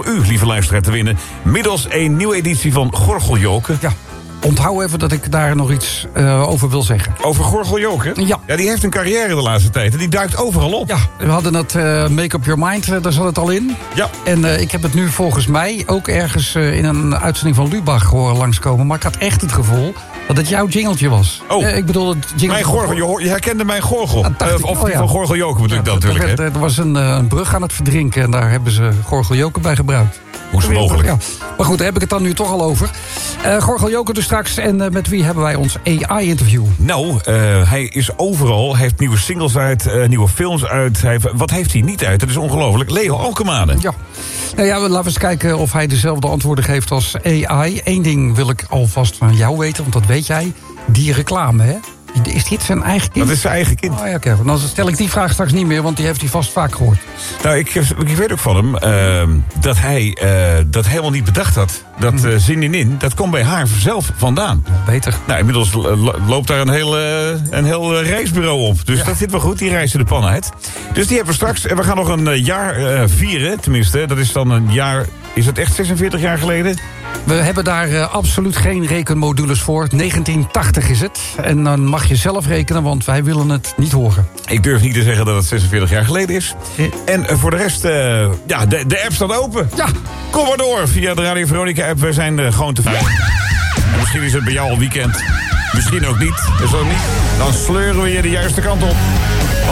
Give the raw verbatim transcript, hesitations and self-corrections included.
u, lieve luisteraar, te winnen. Middels een nieuwe editie van Gorgeljoken. Ja. Onthoud even dat ik daar nog iets uh, over wil zeggen. Over Gorgeljoken? Ja. Ja, die heeft een carrière de laatste tijd. En die duikt overal op. Ja, we hadden het uh, Make Up Your Mind, uh, daar zat het al in. Ja. En uh, ik heb het nu volgens mij ook ergens uh, in een uitzending van Lubach horen langskomen. Maar ik had echt het gevoel dat het jouw jingeltje was. Oh, uh, ik bedoel het jingeltje. Mijn gorgel, je, hoor, je herkende mijn gorgel. Uh, of of oh, die ja. van Gorgeljoken bedoel ik ja, dat natuurlijk. Er, werd, er was een, uh, een brug aan het verdrinken en daar hebben ze Gorgeljoken bij gebruikt. Hoe is het mogelijk? Ja. Maar goed, daar heb ik het dan nu toch al over. Uh, Gorgeljoken dus straks. En uh, met wie hebben wij ons A I-interview? Nou, uh, hij is overal. Hij heeft nieuwe singles uit, uh, nieuwe films uit. Hij heeft, wat heeft hij niet uit? Dat is ongelooflijk. Leo Alkemade. Ja. Nou ja, laten we eens kijken of hij dezelfde antwoorden geeft als A I. Eén ding wil ik alvast van jou weten, want dat weet jij. Die reclame, hè? Is dit zijn eigen kind? Dat is zijn eigen kind. Oh ja, oké. Dan stel ik die vraag straks niet meer, want die heeft hij vast vaak gehoord. Nou, ik, ik weet ook van hem uh, dat hij uh, dat helemaal niet bedacht had. Dat uh, Zin in In, dat komt bij haar zelf vandaan. Beter. Nou, inmiddels lo- loopt daar een heel, uh, een heel uh, reisbureau op. Dus ja. Dat zit wel goed, die reizen de pan uit. Dus die hebben we straks. En we gaan nog een uh, jaar uh, vieren, tenminste. Dat is dan een jaar... Is het echt zesenveertig jaar geleden? We hebben daar uh, absoluut geen rekenmodules voor. negentien tachtig is het. En dan mag je zelf rekenen, want wij willen het niet horen. Ik durf niet te zeggen dat het zesenveertig jaar geleden is. Ja. En uh, voor de rest, uh, ja, de, de app staat open. Ja. Kom maar door via de Radio Veronica-app. We zijn uh, gewoon te vinden. En misschien is het bij jou al weekend. Misschien ook niet. Dus ook niet. Dan sleuren we je de juiste kant op.